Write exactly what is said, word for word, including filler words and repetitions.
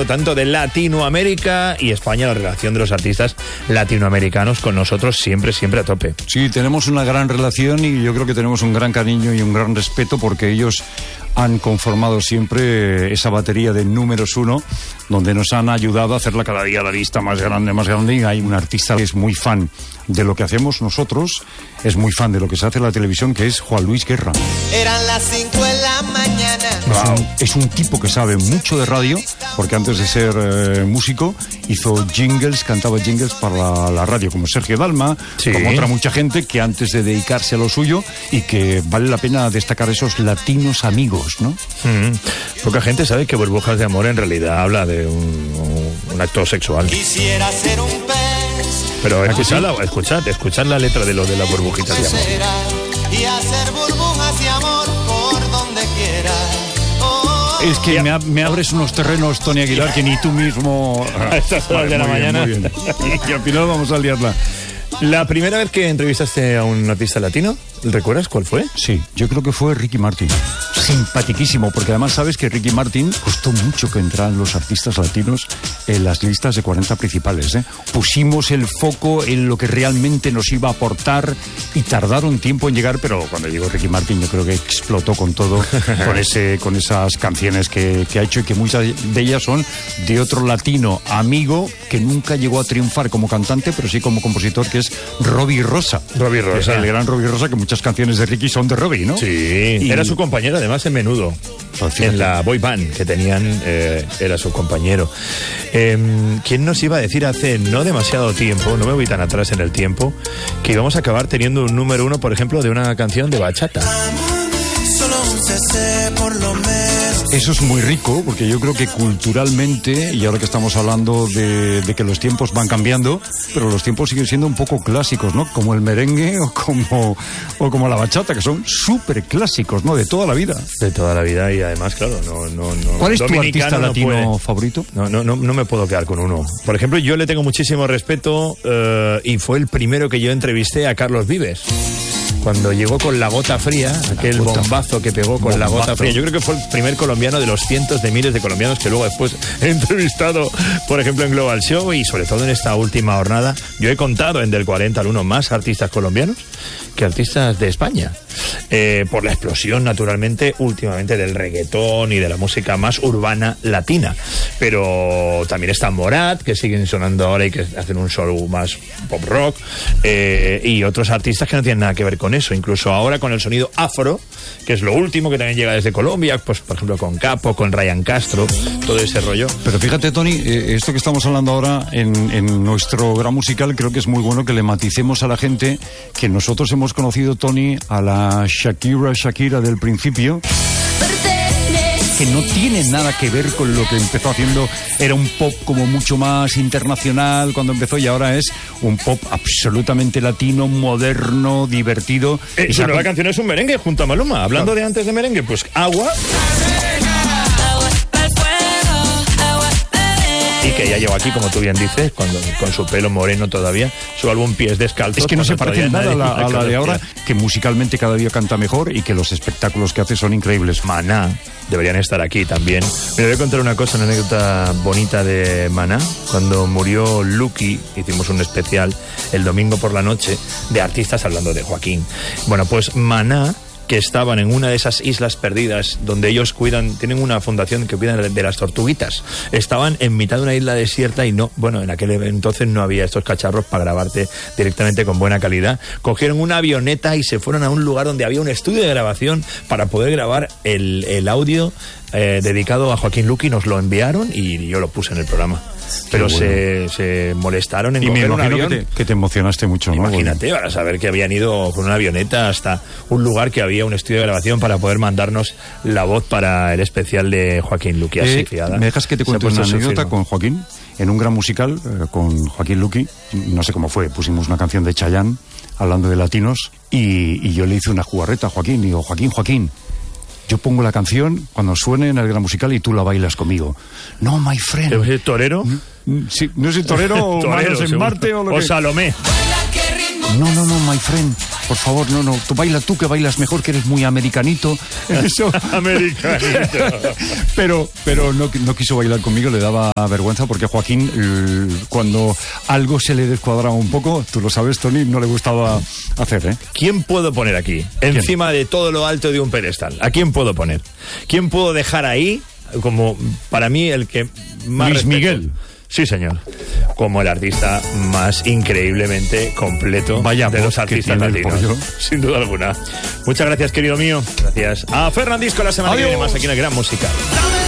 abrazo tanto de Latinoamérica y España, la relación de los artistas latinoamericanos con nosotros siempre, siempre a tope. Sí, tenemos una gran relación y yo creo que tenemos un gran cariño y un gran respeto porque ellos han conformado siempre esa batería de números uno, donde nos han ayudado a hacerla cada día la lista más grande, más grande. Y hay un artista que es muy fan de lo que hacemos nosotros, es muy fan de lo que se hace en la televisión, que es Juan Luis Guerra. Eran las cinco de la mañana. Wow. Es, un, es un tipo que sabe mucho de radio, porque antes de ser eh, músico hizo jingles, cantaba jingles para la, la radio, como Sergio Dalma, sí. como otra mucha gente que antes de dedicarse a lo suyo, y que vale la pena destacar esos latinos amigos, ¿no? Mm. Poca gente sabe que Burbujas de Amor en realidad habla de un, un acto sexual. Quisiera ser un pez. Pero escuchadla, escuchad, escuchad la letra de lo de las burbujitas de amor. Y hacer burbujas de amor por donde quiera. Oh, es que me, me abres unos terrenos, Tony Aguilar, que ni tú mismo... A estas horas de la muy mañana. Bien, muy bien. Y al final vamos a liarla. La primera vez que entrevistaste a un artista latino, ¿recuerdas cuál fue? Sí, yo creo que fue Ricky Martin. Simpatiquísimo, porque además sabes que Ricky Martin costó mucho que entraran los artistas latinos en las listas de cuarenta principales, ¿eh? Pusimos el foco en lo que realmente nos iba a aportar y tardaron tiempo en llegar, pero cuando llegó Ricky Martin yo creo que explotó con todo, con ese, con esas canciones que, que ha hecho, y que muchas de ellas son de otro latino amigo que nunca llegó a triunfar como cantante, pero sí como compositor, que es Robbie Rosa. Robbie Rosa. El gran Robbie Rosa, que muchas canciones de Ricky son de Robbie, ¿no? Sí, y... era su compañero además en Menudo. Pues en la boy band que tenían, eh, era su compañero. Eh, ¿Quién nos iba a decir hace no demasiado tiempo, no me voy tan atrás en el tiempo, que íbamos a acabar teniendo un número uno, por ejemplo, de una canción de bachata? Solo un C C por lo menos. Eso es muy rico, porque yo creo que culturalmente, y ahora que estamos hablando de, de que los tiempos van cambiando, pero los tiempos siguen siendo un poco clásicos, ¿no? Como el merengue o como, o como la bachata, que son súper clásicos, ¿no? De toda la vida. De toda la vida, y además, claro, no... no, no ¿Cuál es tu artista no latino puede, favorito? No, no, no, no me puedo quedar con uno. Por ejemplo, yo le tengo muchísimo respeto, eh, y fue el primero que yo entrevisté a Carlos Vives. Cuando llegó con La Gota Fría, aquel gota. bombazo que pegó con bombazo. La Gota Fría. Yo creo que fue el primer colombiano de los cientos de miles de colombianos que luego después he entrevistado, por ejemplo, en Global Show, y sobre todo en esta última jornada. Yo he contado en Del cuarenta al uno más artistas colombianos que artistas de España. Eh, por la explosión, naturalmente, últimamente del reggaetón y de la música más urbana latina. Pero también está Morat, que siguen sonando ahora y que hacen un show más pop rock, eh, y otros artistas que no tienen nada que ver con eso. Incluso ahora con el sonido afro, que es lo último, que también llega desde Colombia, pues por ejemplo con Capo, con Ryan Castro, todo ese rollo. Pero fíjate, Tony, eh, esto que estamos hablando ahora en, en nuestro gran musical, creo que es muy bueno que le maticemos a la gente que nosotros hemos conocido, Tony, a la Shakira, Shakira del principio, que no tiene nada que ver con lo que empezó haciendo. Era un pop como mucho más internacional cuando empezó, y ahora es un pop absolutamente latino, moderno, divertido. Eh, su nueva con... canción es un merengue junto a Maluma. Hablando claro. de antes de merengue, pues Agua. Y que ya llegó aquí, como tú bien dices, cuando, con su pelo moreno todavía, su álbum Pies Descalzos. Es que no se parece nada a la, a la de ahora, que musicalmente cada día canta mejor y que los espectáculos que hace son increíbles. Maná, deberían estar aquí también. Me voy a contar una cosa, una anécdota bonita de Maná. Cuando murió Lucky, hicimos un especial el domingo por la noche de artistas hablando de Joaquín. Bueno, pues Maná, que estaban en una de esas islas perdidas donde ellos cuidan, tienen una fundación que cuida de las tortuguitas. Estaban en mitad de una isla desierta y no, bueno, en aquel entonces no había estos cacharros para grabarte directamente con buena calidad. Cogieron una avioneta y se fueron a un lugar donde había un estudio de grabación para poder grabar el, el audio eh, dedicado a Joaquín Luqui. Nos lo enviaron y yo lo puse en el programa. Pero bueno. se, se molestaron en y coger me un avión. Que te, que te emocionaste mucho, ¿no? Imagínate, para saber que habían ido con una avioneta hasta un lugar que había un estudio de grabación para poder mandarnos la voz para el especial de Joaquín Luqui. Así, eh, fiada. ¿Me dejas que te cuente una anécdota con Joaquín? En un gran musical eh, con Joaquín Luqui, no sé cómo fue, pusimos una canción de Chayanne hablando de latinos y, y yo le hice una jugarreta a Joaquín. Digo, Joaquín, Joaquín, yo pongo la canción cuando suene en el gran musical y tú la bailas conmigo. No, my friend. ¿Es torero? Sí, no sé, torero o torero, Manos en seguro. Marte o lo o que... Salomé. Baila que ritmo No, no, no, my friend, por favor, no, no, tú baila tú que bailas mejor, que eres muy americanito. Eso. Americanito. pero pero no, no quiso bailar conmigo, le daba vergüenza porque Joaquín, cuando algo se le descuadraba un poco, tú lo sabes, Tony, no le gustaba hacer, ¿eh? ¿Quién puedo poner aquí? Encima de todo lo alto de un pedestal. ¿A quién puedo poner? ¿Quién puedo dejar ahí como, para mí, el que más Luis respeto? Miguel. Sí, señor. Como el artista más increíblemente completo Vaya de los artistas latinos. Sin duda alguna. Muchas gracias, querido mío. Gracias a Fernandisco la semana Adiós. que viene más aquí en el Gran Musical.